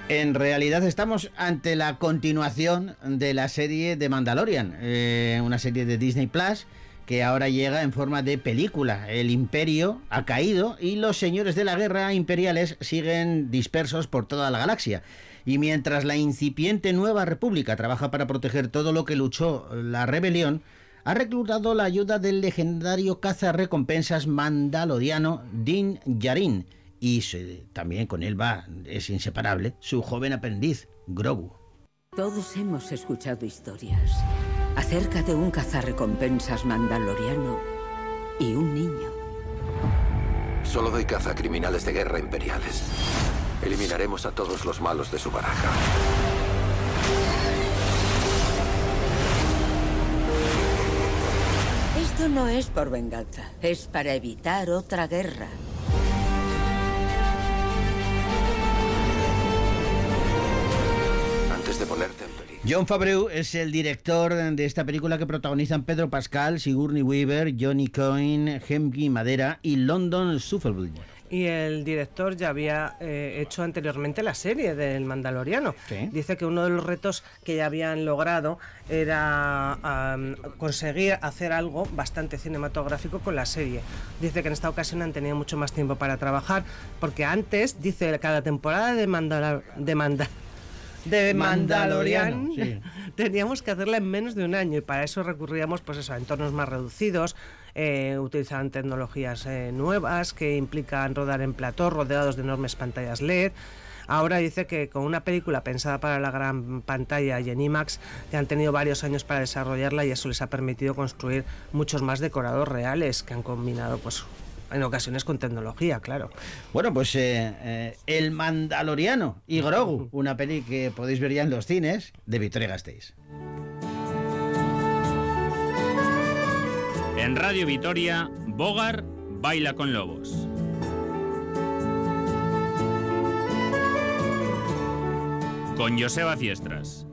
En realidad estamos ante la continuación de la serie de Mandalorian, una serie de Disney Plus que ahora llega en forma de película. El Imperio ha caído y los señores de la guerra imperiales siguen dispersos por toda la galaxia. Y mientras la incipiente Nueva República trabaja para proteger todo lo que luchó la rebelión, ha reclutado la ayuda del legendario cazarrecompensas mandaloriano Din Djarin. Y también con él es inseparable, su joven aprendiz, Grogu. Todos hemos escuchado historias acerca de un cazarrecompensas mandaloriano y un niño. Solo doy caza a criminales de guerra imperiales. Eliminaremos a todos los malos de su baraja. Esto no es por venganza, es para evitar otra guerra. Antes de ponerte en peligro. Jon Favreau es el director de esta película que protagonizan Pedro Pascal, Sigourney Weaver, Johnny Cohen, Hemky Madera y London Suffolk. Y el director ya había hecho anteriormente la serie del Mandaloriano. ¿Sí? Dice que uno de los retos que ya habían logrado era conseguir hacer algo bastante cinematográfico con la serie. Dice que en esta ocasión han tenido mucho más tiempo para trabajar, porque antes, dice, cada temporada de Mandalorian sí, teníamos que hacerla en menos de un año, y para eso recurríamos a entornos más reducidos, utilizaban tecnologías nuevas que implican rodar en platós rodeados de enormes pantallas LED. Ahora dice que con una película pensada para la gran pantalla y en IMAX, que han tenido varios años para desarrollarla, y eso les ha permitido construir muchos más decorados reales que han combinado en ocasiones con tecnología, claro. Bueno, pues El Mandaloriano y Grogu, una peli que podéis ver ya en los cines, de Victoria Gasteiz. En Radio Vitoria, Bogar baila con lobos. Con Joseba Fiestras.